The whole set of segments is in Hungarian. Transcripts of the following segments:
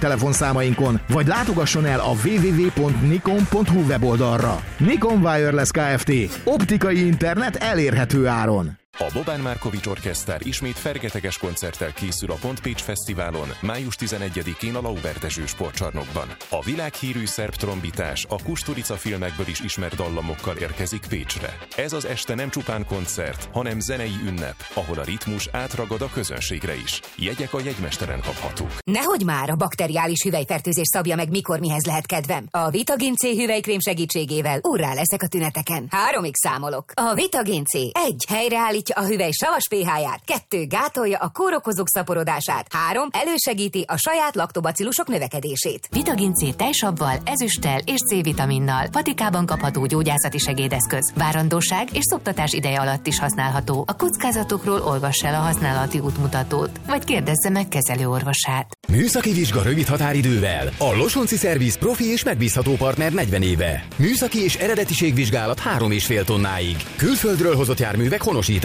telefonszámainkon, vagy látogasson el a www.nikon.hu weboldalra. Nikon Wireless Kft. Optikai internet elérhető áron. A Bobán Markovics Orkesztár ismét fergeteges koncerttel készül a Pont Pécs Fesztiválon május 11-én a Laubertezső sportcsarnokban. A világhírű szerb trombitás a Kusturica filmekből is ismert dallamokkal érkezik Pécsre. Ez az este nem csupán koncert, hanem zenei ünnep, ahol a ritmus átragad a közönségre is. Jegyek a jegymesteren kaphatók. Nehogy már, a bakteriális hüvelyfertőzés szabja meg, mikor mihez lehet kedvem. A Vitagin C hüvelykrém segítségével úrrá leszek a tüneteken. 3-ig számolok. A Vitagin C 1. helyreállítja a hüvely savas pH-ját, 2. gátolja a kórokozók szaporodását, 3. elősegíti a saját laktobacillusok növekedését. Vitagin C tejsavval, ezüsttel és C-vitaminnal patikában kapható gyógyászati segédeszköz. Várandóság és szoptatás ideje alatt is használható. A kockázatokról olvass el a használati útmutatót, vagy kérdezze meg kezelőorvosát. Műszaki vizsga rövid határidővel. A Losonci Szerviz profi és megbízható partner 40 éve. Műszaki és eredetiségvizsgálat 3,5 tonnáig. Külföldről hozott járművek honosítása.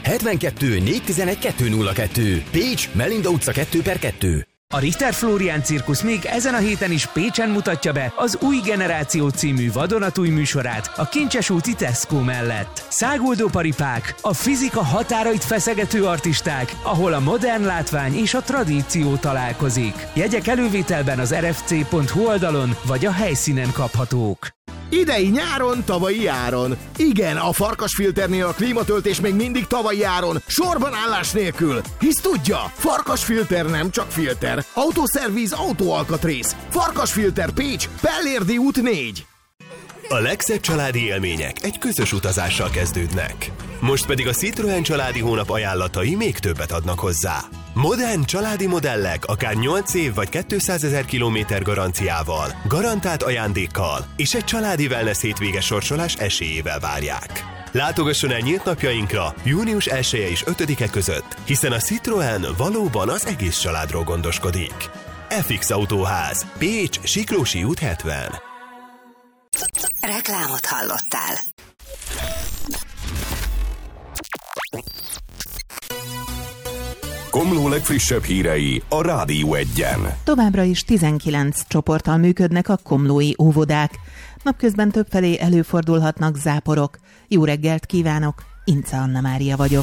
72 411 202. Pécs, Melinda utca 2/2. A Richter Flórián Cirkusz még ezen a héten is Pécsen mutatja be az Új Generáció című vadonatúj műsorát a Kincses úti Tesco mellett. Száguldó paripák, a fizika határait feszegető artisták, ahol a modern látvány és a tradíció találkozik. Jegyek elővételben az rfc.hu oldalon vagy a helyszínen kaphatók. Idei nyáron, tavalyi áron. Igen, a Farkasfilternél a klímatöltés még mindig tavalyi áron, sorban állás nélkül. Hisz tudja, Farkasfilter nem csak filter. Autószervíz, autóalkatrész. Farkasfilter Pécs, Pellérdi út 4. A legszebb családi élmények egy közös utazással kezdődnek. Most pedig a Citroën családi hónap ajánlatai még többet adnak hozzá. Modern családi modellek akár 8 év vagy 200 000 kilométer garanciával, garantált ajándékkal és egy családi wellness hétvége sorsolás esélyével várják. Látogasson el nyílt napjainkra június 1-e és 5-e között, hiszen a Citroën valóban az egész családról gondoskodik. FX Autóház, Pécs, Siklósi út 70. Reklámot hallottál. Komló legfrissebb hírei a Rádió 1-en. Továbbra is 19 csoporttal működnek a komlói óvodák. Napközben többfelé előfordulhatnak záporok. Jó reggelt kívánok, Ince Anna Mária vagyok.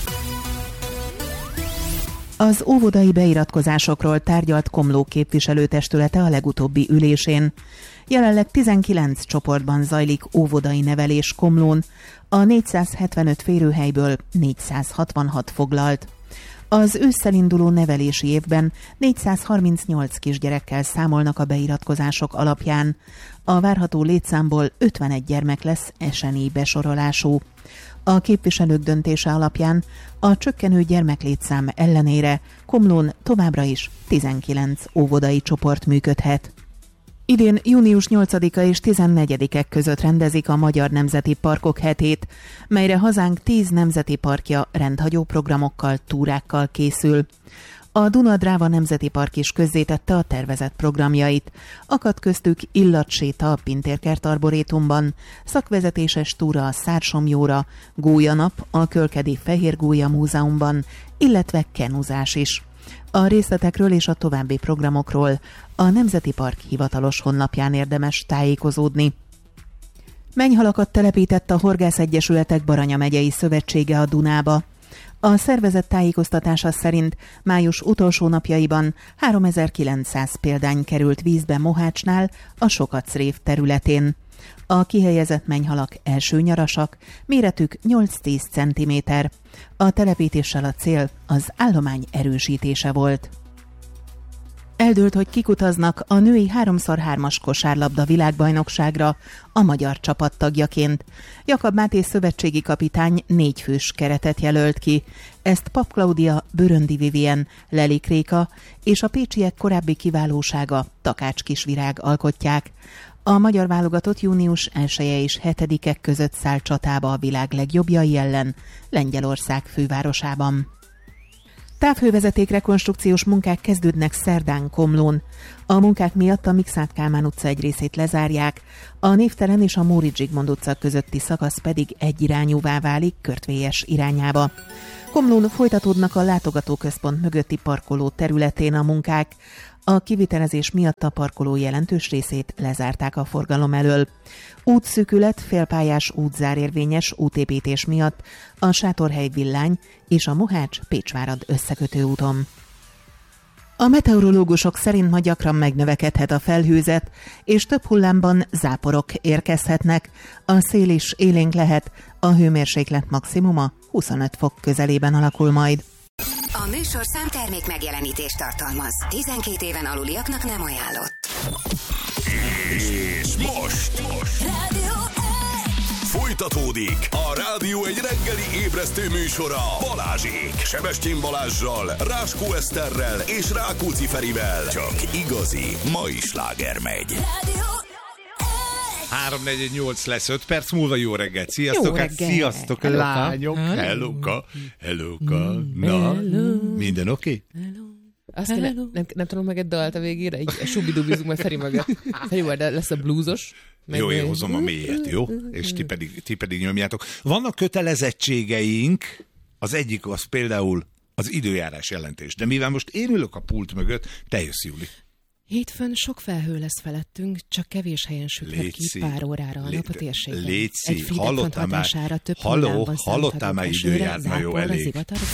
Az óvodai beiratkozásokról tárgyalt Komló képviselőtestülete a legutóbbi ülésén. Jelenleg 19 csoportban zajlik óvodai nevelés Komlón, a 475 férőhelyből 466 foglalt. Az ősszel induló nevelési évben 438 kisgyerekkel számolnak a beiratkozások alapján. A várható létszámból 51 gyermek lesz SNI besorolású. A képviselők döntése alapján a csökkenő gyermeklétszám ellenére Komlón továbbra is 19 óvodai csoport működhet. Idén június 8-a és 14-e között rendezik a Magyar Nemzeti Parkok hetét, melyre hazánk 10 nemzeti parkja rendhagyó programokkal, túrákkal készül. A Duna-Dráva Nemzeti Park is közzétette a tervezett programjait. Akadt köztük illatséta a Pintérkert Arborétumban, szakvezetéses túra a Szársomjóra, gólyanap a Kölkedi Fehérgólya Múzeumban, illetve kenuzás is. A részletekről és a további programokról a Nemzeti Park hivatalos honlapján érdemes tájékozódni. Mennyhalakat telepített a Horgászegyesületek Baranya megyei szövetsége a Dunába. A szervezet tájékoztatása szerint május utolsó napjaiban 3900 példány került vízbe Mohácsnál, a Sokacrév területén. A kihelyezett mennyhalak első nyarasak, méretük 8-10 cm. A telepítéssel a cél az állomány erősítése volt. Eldőlt, hogy kik utaznak a női 3x3-as kosárlabda világbajnokságra a magyar csapat tagjaként. Jakab Máté szövetségi kapitány 4 fős keretet jelölt ki. Ezt Pap Klaudia, Böröndi Vivien, Lelik Réka és a pécsiek korábbi kiválósága Takács Kisvirág alkotják. A magyar válogatott június 1-e és 7-e között száll csatába a világ legjobbjai ellen Lengyelország fővárosában. Távhővezeték rekonstrukciós munkák kezdődnek szerdán Komlón. A munkák miatt a Mikszáth Kálmán utca egy részét lezárják, a Névtelen és a Móricz Zsigmond utca közötti szakasz pedig egyirányúvá válik Körtvélyes irányába. Komlón folytatódnak a látogatóközpont mögötti parkoló területén a munkák. A kivitelezés miatt a parkoló jelentős részét lezárták a forgalom elől. Útszűkület, félpályás útzár érvényes útépítés miatt a Sátorhely Villány és a Mohács-Pécsvárad összekötő úton. A meteorológusok szerint ma gyakran megnövekedhet a felhőzet, és több hullámban záporok érkezhetnek. A szél is élénk lehet, a hőmérséklet maximuma 25 fok közelében alakul majd. A műsorszám termék megjelenítést tartalmaz. 12 éven aluliaknak nem ajánlott. És most folytatódik a Rádió egy reggeli ébresztő műsora Balázsék, Sebestyén Balázssal, Ráskó Eszterrel és Rákóczi Ferivel. Csak igazi mai sláger megy. 3:48 lesz 5 perc múlva. Jó reggelt, sziasztok! Hát sziasztok, lányok! Hellóka! Na, minden oké? Azt nem tudom meg egy dalt a végére, így subidubizunk meg Feri mögött. Feri majd lesz a blúzos. Jó, én hozom a mélyet, jó? És ti pedig nyomjátok. Vannak kötelezettségeink, az egyik az például az időjárás jelentés. De mivel most én ülök a pult mögött, te jössz, Júli. Hétfőn sok felhő lesz felettünk, csak kevés helyen süthet ki pár órára a nap a térségben. Léci, hallottál már időjárás? Na jó, elég.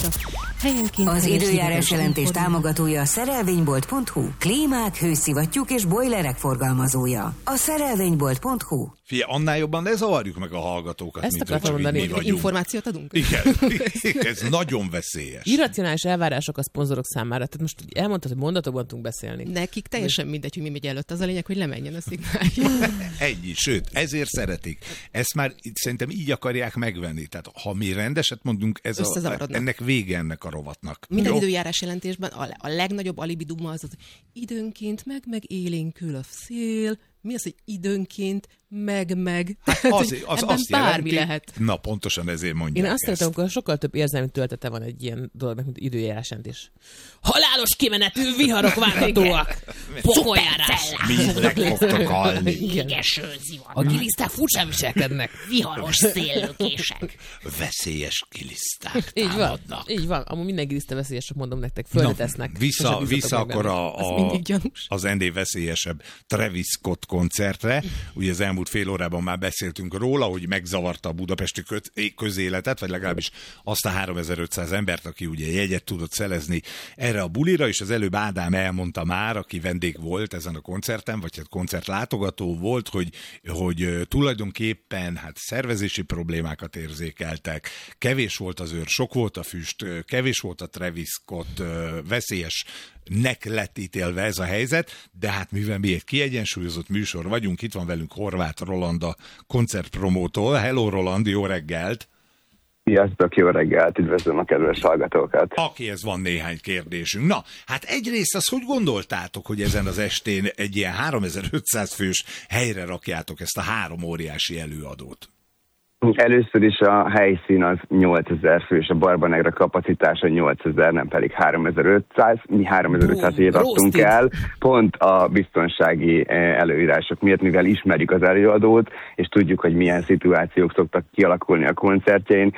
Az időjárás jelentés támogatója a szerelvénybolt.hu, klímák, hőszivattyúk és bojlerek forgalmazója. A szerelvénybolt.hu. Figyelj, annál jobban ne zavarjuk meg a hallgatókat, ezt akartam mondani, hogy információt adunk? Igen, ez nagyon veszélyes. Irracionális elvárások a szponzorok számára. Tehát most elmondtad, hogy mondatokban tudunk beszélni. Nekik teljesen mindegy, hogy mi megy előtt. Az a lényeg, hogy lemenjen a szignálja. Ennyi, sőt, ezért szeretik. Ezt már szerintem így akarják megvenni. Tehát ha mi rendeset mondunk, ennek vége ennek a rovatnak. Minden időjárás jelentésben a legnagyobb alibiduma az, hogy időnként meg élénkül a szél. Mi az, hogy időnként meg? Hát az azt bármi jelenti, lehet. Na, pontosan ezért mondják. Én azt szeretem, amikor sokkal több érzelmi töltete van egy ilyen dolognak, mint időjárás jelentés. Halálos kimenetű viharok várhatóak! Pokoljárás! Mindnek fogtok halni. Égeső zivat. A giliszták furcsán viselkednek. Viharos széllökések. Veszélyes giliszták támadnak. Így van. Amúgy minden giliszta veszélyes, csak mondom nektek. Földet esznek. Vissza akkor az ennél veszélyesebb Travis Scott koncertre. Ugye az elmúlt fél órában már beszéltünk róla, hogy megzavarta a budapesti közéletet, vagy legalábbis azt a 3500 embert, aki ugye jegyet tudott szelezni erre a bulira, és az előbb Ádám elmondta már, aki vendég volt ezen a koncerten, vagy hát koncertlátogató volt, hogy tulajdonképpen szervezési problémákat érzékeltek, kevés volt az őr, sok volt a füst, kevés volt a Travis Scott, veszélyesnek lett ítélve ez a helyzet, de hát mivel mi egy kiegyensúlyozott műsor vagyunk, itt van velünk Horváth Roland, a koncertpromótól. Hello Roland, jó reggelt! Sziasztok, jó reggelt, üdvözlöm a kedves hallgatókat! Akihez van néhány kérdésünk. Na, hát egyrészt azt hogy gondoltátok, hogy ezen az estén egy ilyen 3500 fős helyre rakjátok ezt a 3 óriási előadót? Először is a helyszín az 8000 fős, a Barbanegra kapacitása 8000, nem pedig 3500. Mi 3500-ért adtunk el, pont a biztonsági előírások miatt, mivel ismerjük az előadót, és tudjuk, hogy milyen szituációk szoktak kialakulni a koncertjein.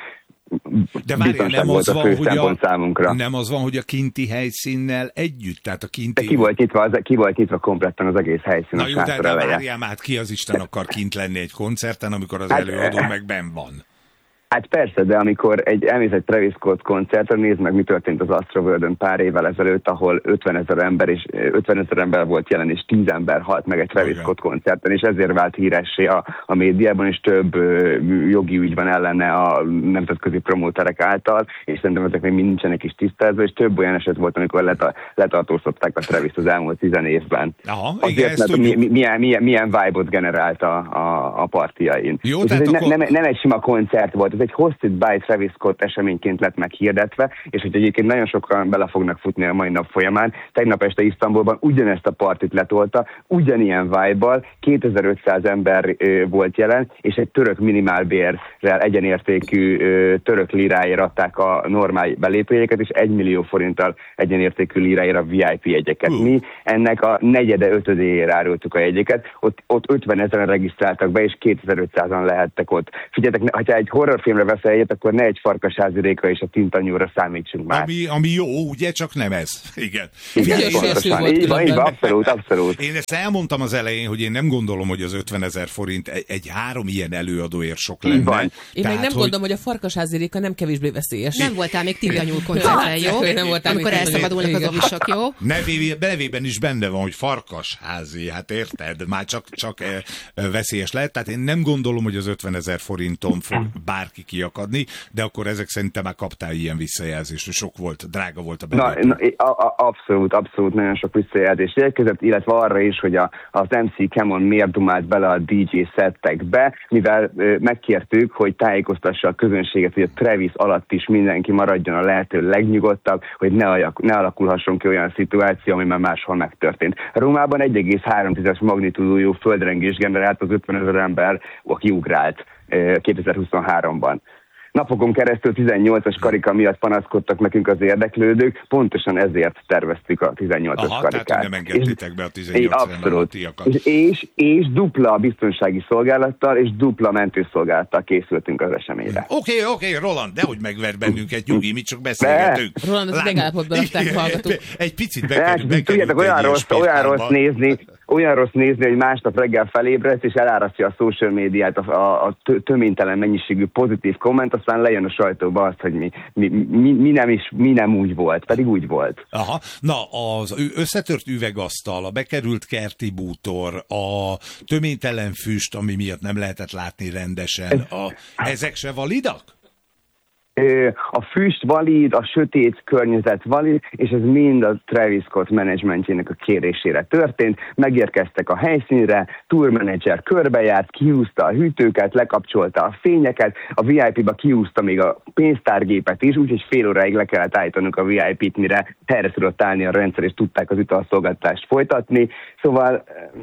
De várjál, nem az van, számunkra. Nem az van, hogy a kinti helyszínnel együtt, tehát a kinti... De ki volt nyitva kompletten az egész helyszín. Na jó, de várjál már, ki az Isten akar kint lenni egy koncerten, amikor az előadó meg benn van? Hát persze, de amikor elmész egy Travis Scott koncertre, nézd meg, mi történt az Astroworld-ön pár évvel ezelőtt, ahol 50 000 ember volt jelen, és 10 ember halt meg egy Travis Scott koncerten, és ezért vált híressé a médiában, és több jogi ügy van ellene a nemzetközi promóterek által, és szerintem ezek még nincsenek is tisztázva, és több olyan eset volt, amikor letartóztatták a Travis-t az elmúlt 10 évben. Aha, azért, mert milyen vibe-ot generált a partiain. Jó, nem egy sima koncert volt, ez egy Hosted by Travis Scott eseményként lett meghirdetve, és hogy egyébként nagyon sokan bele fognak futni a mai nap folyamán. Tegnap este Isztambulban ugyanezt a partit letolta, ugyanilyen vibe-bal, 2500 ember volt jelen, és egy török minimálbérrel egyenértékű török liráért adták a normál belépőjegyeket, és 1 millió forinttal egyenértékű liráért a VIP jegyeket. Mi ennek a 4/5-ére árultuk a jegyeket, ott 50 000 regisztráltak be, és 2500-an lehettek ott. Figyeljetek, ha egy horror filmre veszel egyet, akkor ne egy Farkasházi Réka és a Tintanyúra számítsunk már. Ami jó, ugye? Csak nem ez. Igen. Igen, pontosan. Így van, abszolút. Én ezt elmondtam az elején, hogy én nem gondolom, hogy az 50 000 forint egy 3 ilyen előadóért sok lenne. Én meg nem gondolom, hogy a Farkasházi Réka nem kevésbé veszélyes. Nem voltál még Tintanyúl koncerten, jó? Amikor elszabadulnak az ovisok, jó? Nevében is benne van, hogy Farkasházi, hát érted? Már csak veszélyes lehet. Tehát én nem gondolom, hogy az 50 000 forinton fog bárki kiakadni, de akkor ezek szerintem már kaptál ilyen visszajelzést, hogy sok volt, drága volt a belépő. Abszolút nagyon sok visszajelzés érkezett, illetve arra is, hogy az MC Kemon miért dumált bele a DJ szettekbe, mivel megkértük, hogy tájékoztassa a közönséget, hogy a Travis alatt is mindenki maradjon a lehető legnyugodtabb, hogy ne alakulhasson ki olyan szituáció, ami már máshol megtörtént. Rómában 1,3-es magnitúdújú földrengés generált az 50 000 ember, aki ugrált 2023-ban. Napokon keresztül 18-as karika miatt panaszkodtak nekünk az érdeklődők, pontosan ezért terveztük a 18-as karikát. Tehát nem engedtétek be a 18-as és dupla a biztonsági szolgálattal, és dupla mentőszolgálattal készültünk az eseményre. Oké, Roland, dehogy megver bennünket, nyugi, mi csak beszélgetünk. Roland, az megállapotban adták hallgatók. Egy picit bekerült. Tudjátok, olyan rossz nézni, hogy másnap reggel felébredsz, és elárasztja a social médiát a töménytelen mennyiségű pozitív komment, aztán lejön a sajtóba azt, hogy mi nem úgy volt, pedig úgy volt. Aha. Na, az összetört üvegasztal, a bekerült kerti bútor, a töménytelen füst, ami miatt nem lehetett látni rendesen, ezek se validak? A füst valid, a sötét környezet valid, és ez mind a Travis Scott menedzsmentjének a kérésére történt. Megérkeztek a helyszínre, tourmenedzser körbejárt, kihúzta a hűtőket, lekapcsolta a fényeket, a VIP-ba kihúzta még a pénztárgépet is, úgyhogy fél óráig le kellett állítanunk a VIP-t, mire helyre tudott állni a rendszer, és tudták az italszolgáltatást folytatni. Szóval...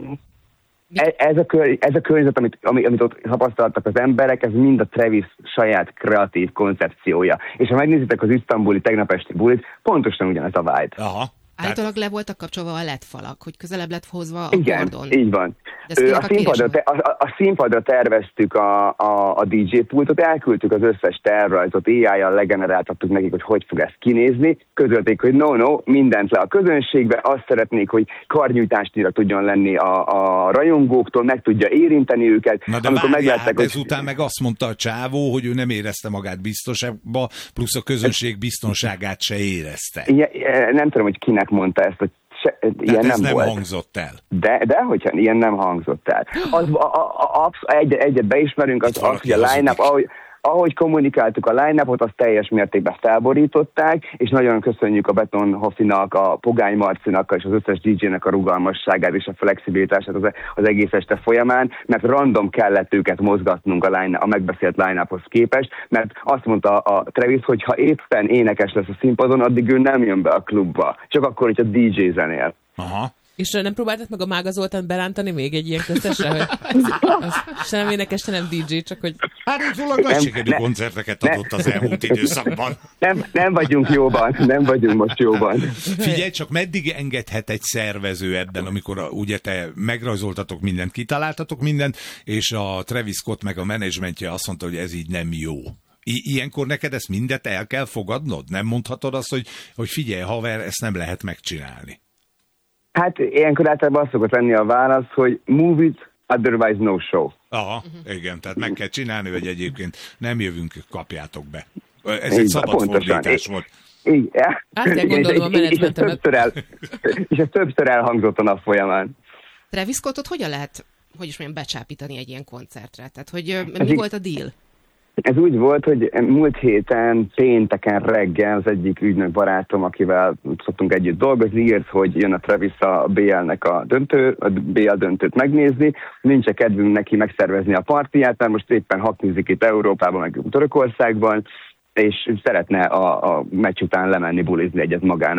Ez a környezet, amit ott tapasztaltak az emberek, ez mind a Travis saját kreatív koncepciója. És ha megnézitek az isztambuli tegnap esti bulit, pontosan ugyanez a vibe. Aha. Állítólag le voltak kapcsolva a LED falak, hogy közelebb lett hozva a Gordon. Igen, így van. A színpadra terveztük a DJ pultot, elküldtük az összes tervrajzot, AI-jal legeneráltattuk nekik, hogy fog ez kinézni. Közölték, hogy no, mindent le a közönségbe, azt szeretnék, hogy karnyújtásnyira tudjon lenni a rajongóktól, meg tudja érinteni őket. Na de várjál, ezután meg azt mondta a csávó, hogy ő nem érezte magát biztosabbba, plusz a közönség biztonságát se érezte. Nem tudom, hogy kinek mondta ezt, hogy ilyen ez nem volt. Hangzott el. De hogyha ilyen nem hangzott el. Egyet beismerünk, az hogy a line-up, ahogy kommunikáltuk a line-upot, azt teljes mértékben felborították, és nagyon köszönjük a Beton Hoffinak, a Pogány Marcinak és az összes DJ-nek a rugalmasságát és a flexibilitását az egész este folyamán, mert random kellett őket mozgatnunk a megbeszélt line-uphoz képest, mert azt mondta a Travis, hogy ha éppen énekes lesz a színpadon, addig ő nem jön be a klubba, csak akkor, hogy a DJ zenél. Aha. És nem próbáltad meg a Mága Zoltánt berántani még egy ilyen köztesre, hogy se nem énekes, se nem DJ, csak hogy... Hát utólag nagy sikerű koncerteket adott az elmúlt időszakban. Nem vagyunk jóban, nem vagyunk most jóban. Figyelj, csak meddig engedhet egy szervező ebben, amikor ugye te megrajzoltatok mindent, kitaláltatok mindent, és a Travis Scott meg a menedzsmentje azt mondta, hogy ez így nem jó. Ilyenkor neked ezt mindet el kell fogadnod? Nem mondhatod azt, hogy figyelj, haver, ezt nem lehet megcsinálni? Hát ilyenkor általában azt szokott lenni a válasz, hogy move it, otherwise no show. Aha, igen, tehát meg kell csinálni, hogy egyébként nem jövünk, kapjátok be. Ez egy szabad fordítás volt. Igen. Át kell gondolom a menedzsmentemet. És ez többször elhangzott a nap folyamán. Travis Scottot hogyan lehet, becsápítani egy ilyen koncertre? Tehát, hogy mi volt a deal? Ez úgy volt, hogy múlt héten, pénteken reggel az egyik ügynök barátom, akivel szoktunk együtt dolgozni, írt, hogy jön a Travis a BL-nek a BL döntőt megnézni. Nincs kedvünk neki megszervezni a partiját, mert most éppen haknizik itt Európában, meg Törökországban, és szeretne a meccs után lemenni bulizni egyet magának.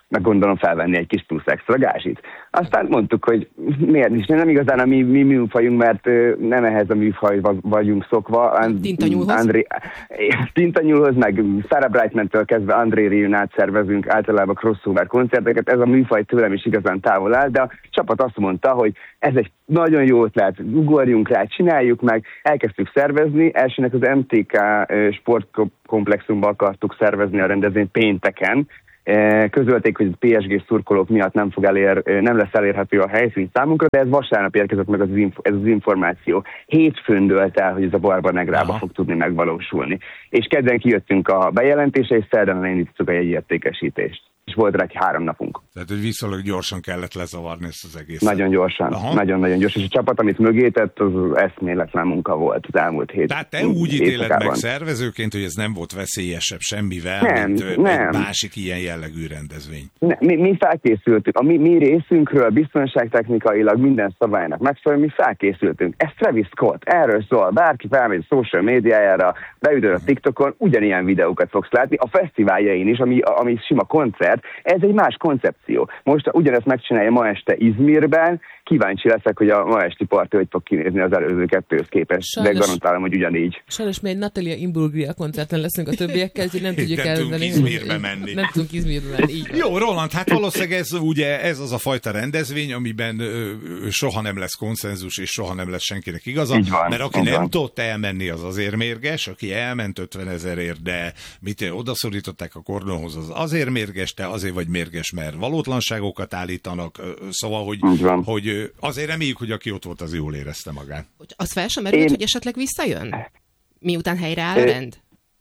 meg gondolom felvenni egy kis plusz extra gázsit. Aztán mondtuk, hogy miért is, nem igazán a mi műfajunk, mert nem ehhez a műfaj vagyunk szokva. Tintanyúlhoz, meg Sarah Brightman-től kezdve André Rieu-n át szervezünk általában crossover koncerteket, ez a műfaj tőlem is igazán távol áll, de a csapat azt mondta, hogy ez egy nagyon jó ötlet, ugorjunk rá, csináljuk meg, elkezdtük szervezni, elsőnek az MTK sportkomplexumban akartuk szervezni a rendezvényt pénteken, közölték, hogy a PSG szurkolók miatt nem lesz elérhető a helyszín számunkra, de ez vasárnap érkezett meg ez az információ. Hétfőn dőlt el, hogy ez a Barba Negrába fog tudni megvalósulni. És kedden kijöttünk a bejelentése, és szerdán elindítottuk a jegyértékesítést. És volt rá egy 3 napunk. Tehát, hogy viszonylag gyorsan kellett lezavarni ezt az egészet. Nagyon gyorsan, nagyon-nagyon gyorsan. És a csapat, amit mögé tett, az eszméletlen munka volt az elmúlt hét. Tehát te úgy ítéled meg szervezőként, hogy ez nem volt veszélyesebb semmivel, mint egy másik ilyen jellegű rendezvény. Mi felkészültünk. A mi részünkről biztonságtechnikailag minden szabálynak megfelelően mi felkészültünk. Ez Travis Scott, erről szól. Bárki felmegy a social médiájára, beütöd a TikTokon, ugyanilyen videókat fogsz látni. A fesztiváljain is, ami sima koncert, ez egy más koncepció. Most ugyanezt megcsinálja ma este Izmirben, kíváncsi leszek, hogy a ma esti parti hogy fog kinézni az előző 2-höz képest, de garantálom, hogy ugyanígy. Sajnos mi egy Natalia Imbruglia koncerten leszünk a többiekkel, hogy nem tudjuk elvenni. Izmirbe menni. Nem tudunk Izmirbe menni. Így jó, Roland, hát valószínűleg ez az a fajta rendezvény, amiben soha nem lesz konszenzus, és soha nem lesz senkinek igaza, mert aki nem tudott elmenni, az azért mérges, aki elment 50 000-ért, de odaszorították a kordonhoz, az azért mérges, te azért vagy mérges, mert valótlanságokat állítanak, szóval, hogy azért reméljük, hogy aki ott volt, az jól érezte magát. Az fel sem merült, hogy esetleg visszajön? Miután helyreáll a rend?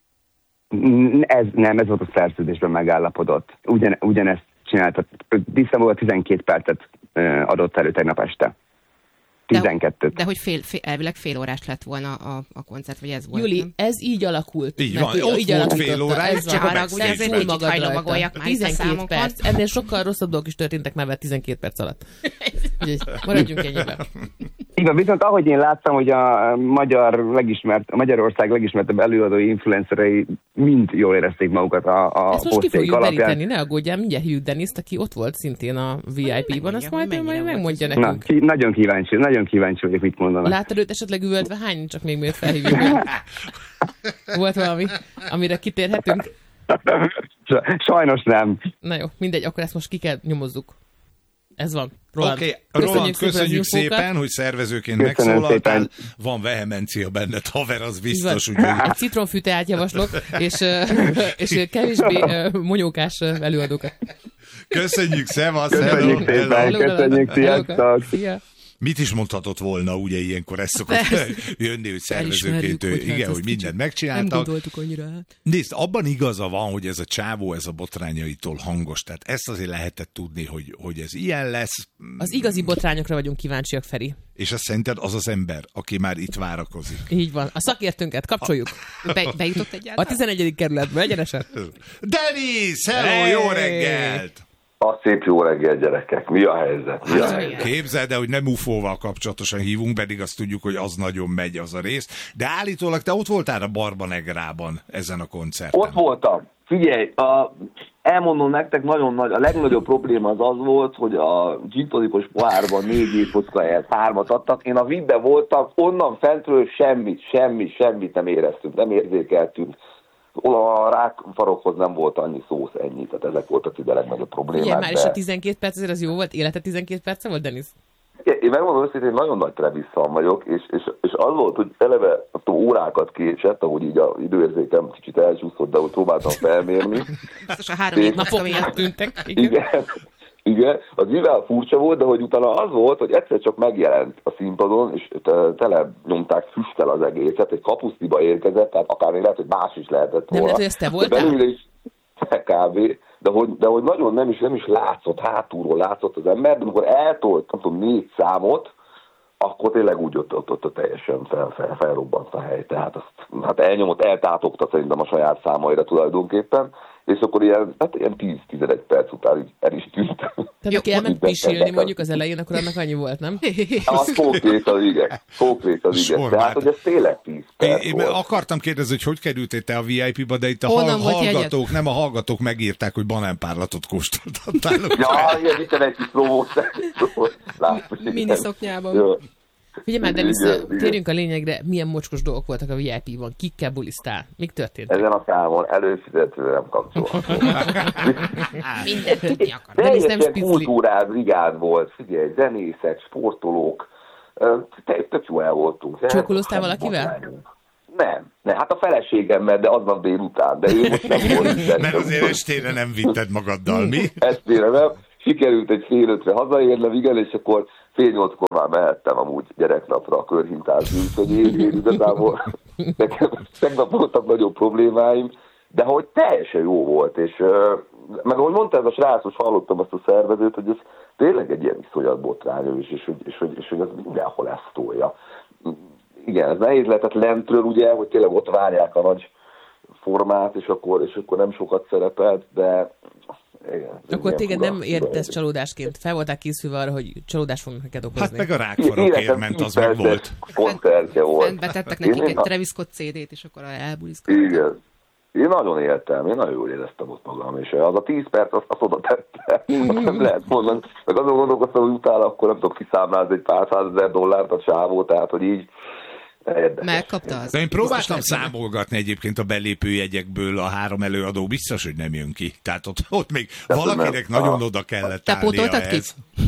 Ez volt a szerződésben megállapodott. Ugyanezt csinálta. Diszember 12 percet adott elő tegnap este. 12. De hogy elvileg fél órás lett volna a koncert, vagy ez volt? Júli, ez így alakult. Így van, így volt fél órás. Ez csak ezért túl hajlomagoljak már 12 perc. Ennél sokkal rosszabb dolgok is történtek már 12 perc alatt. Úgyhogy maradjunk ennyiben. Igen, viszont ahogy én láttam, hogy a Magyarország legismertebb előadói influencerei mind jól érezték magukat a ezt most ki fogjuk beríteni, ne aggódjál, mindjárt hívjuk Deniszt, aki ott volt szintén a VIP-ban, azt majd megmondja nekünk. Nagyon kíváncsi vagyok, mit mondanak. Láttad őt esetleg üvöltve? Hány, csak még miért felhívjuk? Volt valami, amire kitérhetünk? Sajnos nem. Na jó, mindegy, akkor ezt most ki kell nyomozzuk. Ez van. Oké, Roland, köszönjük szépen, hogy szervezőként megszólaltál. Van vehemencia benned, haver, az biztos. Egy citronfűteát javaslok, és kevésbé monyókás előadókat. Köszönjük, szevasz! Köszönjük szépen, köszönjük, sziasztok! Mit is mondhatott volna, ugye ilyenkor ez szokott jönni, hogy szervezőként, igen, hogy mindent megcsináltak. Nem gondoltuk annyira át. Nézd, abban igaza van, hogy ez a csávó, ez a botrányaitól hangos, tehát ezt azért lehetett tudni, hogy ez ilyen lesz. Az igazi botrányokra vagyunk kíváncsiak, Feri. És azt szerinted az az ember, aki már itt várakozik. Így van. A szakértőnket kapcsoljuk. Bejutott egyáltalán? A 11. kerületbe, egyenesen. Denis, hello, jó reggelt! A szép jó reggel, gyerekek. Mi a helyzet? Képzeld el, hogy nem UFO-val kapcsolatosan hívunk, pedig azt tudjuk, hogy az nagyon megy az a rész. De állítólag te ott voltál a Barba Negrában ezen a koncerten. Ott voltam. Figyelj, elmondom nektek, nagyon nagy, a legnagyobb probléma az volt, hogy a gin-tonikos pohárban 4 éjfocka helyett 3-at adtak. Én a VIP-ben voltam, onnan fentről semmit nem éreztünk, nem érzékeltünk. A rákfarokhoz nem volt annyi szósz, ennyi, tehát ezek voltak ide a legnagyobb problémák. Igen, már is a 12 perc, azért az jó volt? Élete 12 perce volt, Denis? Én megmondom őszintén, nagyon nagy Travis fan vagyok, és az volt, hogy eleve órákat késett, ahogy így az időérzékem kicsit elcsúszott, de ahogy próbáltam felmérni. Biztos a 3 napok miatt tűntek. Igen, az mivel furcsa volt, de hogy utána az volt, hogy egyszer csak megjelent a színpadon, és tele nyomták füsttel az egészet, egy kapusztiba érkezett, tehát akár még lehet, hogy más is lehetett volna. Nem lehet, hogy ezt te voltál? Belőle is kb. De hogy nagyon nem is látszott, hátulról látszott az ember, de amikor eltolt, nem tudom, 4 számot, akkor tényleg úgy ott teljesen felrobbant a hely. Tehát azt eltátogta szerintem a saját számaira tulajdonképpen, és akkor ilyen 10-11 perc után így el is tűnt. Tehát aki elment pisilni mondjuk az elején, akkor annak annyi volt, nem? Az konkrétan igen. Tehát, hogy ez tényleg 10 perc Én volt. akartam kérdezni, hogy kerültél te a VIP-ba, de itt a hallgatók megírták, hogy banánpárlatot kóstoltattál. Ja, ilyen itt egy kis promót. Mini szoknyában. Figyelj már, Denis, térjünk a lényegre, milyen mocskos dolgok voltak a VIP-ban, kikkel bulisztál, mik történt? Ezen a számon előfizetőre nem kapcsolható. Mindent tudni akar. Teljesen kultúrás brigád volt, figyelj, zenészek, sportolók, tök jó el voltunk. Csókolóztál valakivel? Nem, hát a feleségemmel, de aznap délután, de ő most nem volt. Mert azért estére nem vitted magaddal, mi? Estére nem. Sikerült egy fél ötre hazaérnem, igen, és akkor 7-8-kor már mehettem amúgy gyereknapra a körhintázni, úgyhogy én igazából nekem tegnap voltak nagyobb problémáim, de hogy teljesen jó volt, és meg ahogy mondta ez a srác, most hallottam azt a szervezőt, hogy ez tényleg egy ilyen iszonyat botrány, és hogy ez mindenhol ezt tolja. Igen, ez nehéz lehetett lentről, ugye, hogy tényleg ott várják a nagy formát, és akkor nem sokat szerepelt, de igen, akkor téged nem értesz csalódásként? Fel voltál készülve arra, hogy csalódást fognak neked okozni? Hát meg a rákfarokért ment, az meg volt. Koncertje volt. Betettek nekik egy Travis Scott CD-t, és akkor elbuliszkodtak. Igen. Én nagyon éltem, én nagyon jól éreztem ott magam, és az a 10 perc azt oda tette. Nem lehet mondani. Meg azon gondolkoztam, hogy utána akkor nem tudok kiszámlázni egy pár $100,000 a csávó, tehát hogy így megkapta az. De én próbáltam számolgatni egyébként a belépőjegyekből a 3 előadó, biztos, hogy nem jön ki. Tehát ott még valakinek nagyon oda kellett állnia. Te pótoltad ki?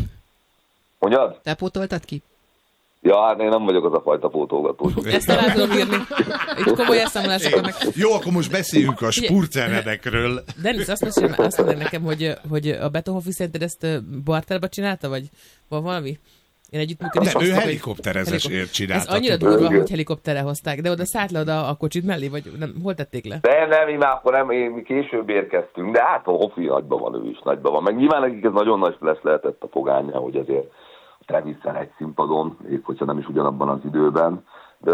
Mondjad? Te pótoltad ki? Ja, hát én nem vagyok az a fajta pótolgató. Ezt el tudom írni. Itt komoly elszámolások vannak. Jó, akkor most beszéljünk a spurceredekről. Denis, azt mondja nekem, hogy a Betonhoffi szerinted ezt Barterba csinálta, vagy van valami? Én együttműködés. Nem, ő helikopterezésért csinálta. Ez annyira durva, hogy helikopterre hozták, de oda szállt le oda a kocsit mellé, vagy nem, hol tették le? Mi később érkeztünk, de hát a Hoffi nagyban van, ő is nagyban van. Meg nyilván nekik ez nagyon nagy lesz lehetett a pogánya, hogy azért Travis-szel egy színpadon, épp hogyha nem is ugyanabban az időben.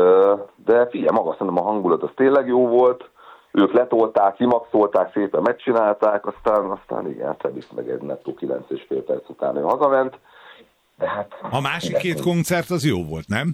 De figyelj, maga szerintem a hangulat az tényleg jó volt, ők letolták, kimaxolták, szépen megcsinálták, aztán igen, Travis meg egy nettó 9,5 perc után ő hazament. De hát, a másik két koncert az jó volt, nem?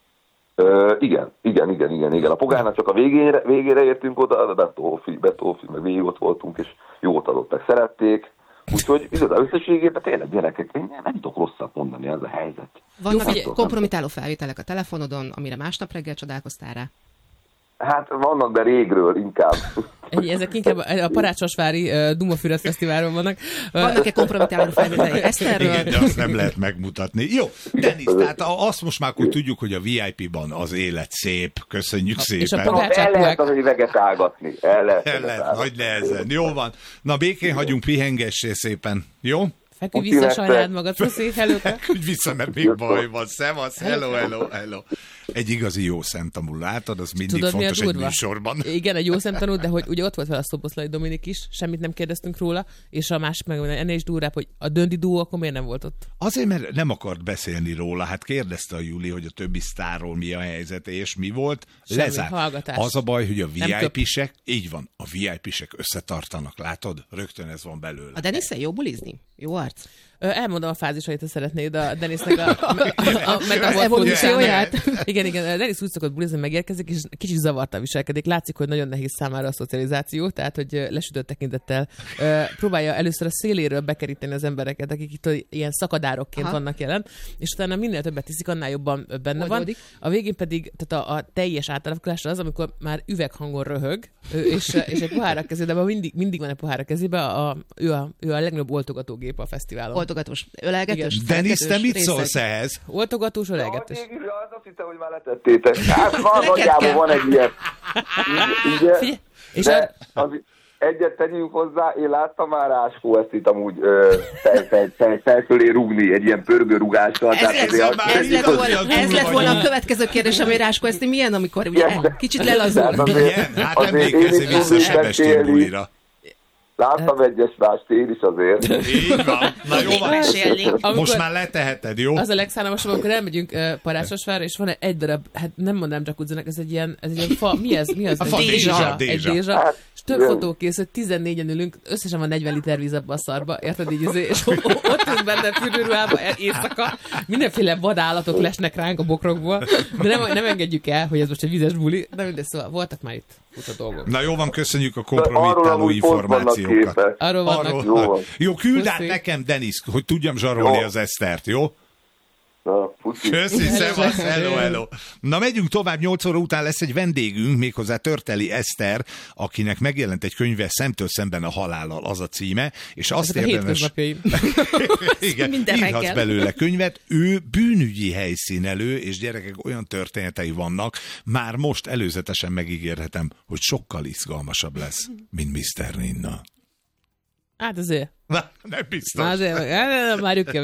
Igen. A Pogának csak a végére értünk oda, a Beethoven, meg végig ott voltunk, és jót adottak, szerették. Úgyhogy összességében tényleg gyerekek, én nem tudok rosszat mondani, ez a helyzet. Vannak kompromitáló felvételek a telefonodon, amire másnap reggel csodálkoztál rá? Hát vannak, de régről inkább. Ezek inkább a Parácsosvári Dumafüred Fesztiválon vannak. Vannak-e kompromitáló felvételei Eszterről? Igen, de azt nem lehet megmutatni. Jó, Denis, tehát azt most már akkor tudjuk, hogy a VIP-ban az élet szép. Köszönjük szépen. És a el lehet az üveget ágatni. El lehet, nagy nehezen. Jó van. Na, békén hagyunk, pihengessél szépen. Jó? Feküdj vissza, sajnáld magad, puszi, hello. Feküdj vissza, mert még baj van. Szevasz, hello. Egy igazi jó szemtanú, látod, az mindig tudod, fontos egy műsorban. Igen, egy jó szemtanú, de hogy ugye ott volt vele a Szoboszlai Dominik is, semmit nem kérdeztünk róla, és a másik meg ennél is durvább, hogy a Döndi Duó akkor miért nem volt ott? Azért, mert nem akart beszélni róla, hát kérdezte a Júli, hogy a többi sztárról mi a helyzet, és mi volt. Hallgatás. Az a baj, hogy a VIP-sek, így van, a VIP-sek összetartanak, látod? Rögtön ez van belőle. A Denisszel jó bulizni? Jó arc? Elmondom a fázisait, ha szeretnéd a Denisnek az evolúcióját. Igen, Denis úgy szokott bulizni, megérkezik, és kicsit zavartan viselkedik. Látszik, hogy nagyon nehéz számára a szocializáció, tehát, hogy lesütött tekintettel próbálja először a széléről bekeríteni az embereket, akik itt ilyen szakadárokként vannak jelen, és utána minél többet tiszik, annál jobban benne van. A végén pedig tehát a teljes átalakulás az, amikor már üveghangon röhög, és egy pohár a kezében, mindig van egy pohár a kezében, ő a legnagyobb oltogatógép a fesztiválon. Oltogatós, ölelgetős. Denis, te mit szólsz ehhez? Oltogatós, ölelgetős. Azt hittem, hogy már letettétek. Hát nagyjából van egy ilyen. Egyet tegyünk hozzá, én láttam már Ráskó ezt itt amúgy felfölé rúgni egy ilyen pörgőrúgással. Ez lett volna a következő kérdés, ami Ráskó ezt milyen, amikor ugye kicsit lelazul. Hát emlékezzél vissza Sebestyén bulira. Láttam egyes mást én is azért. Így van. Na jó van. Most már leteheted, jó? Az a legszánalmasabb, amikor elmegyünk Parásosvárra, és van egy darab, hát nem mondanám jacuzzinak, ez egy ilyen fa, mi ez? A fa, Egy dézsa. És több igen. fotó készült, 14-en ülünk, összesen van 40 liter víz abba a szarba, érted így, és ott ülünk benne fürdőruhába éjszaka, mindenféle vadállatok lesnek ránk a bokrokból, de nem engedjük el, hogy ez most egy vizes buli, de mindegy, szóval voltak már itt dolgok. Na jó van, köszönjük a kompromittáló információkat. Arról vannak. Jó, küld át nekem, Denis, hogy tudjam zsarolni az Esztert, jó? Köszi, szevasz, hello. Na megyünk tovább, 8 óra után lesz egy vendégünk, méghozzá Törteli Eszter, akinek megjelent egy könyve Szemtől szemben a halállal, az a címe, és azt érdemes... Igen, írhatsz belőle könyvet, ő bűnügyi helyszínelő, és gyerekek, olyan történetei vannak, már most előzetesen megígérhetem, hogy sokkal izgalmasabb lesz, mint Mr. Ninna. Hát azért. Na, nem biztos. Azért, várjuk ki a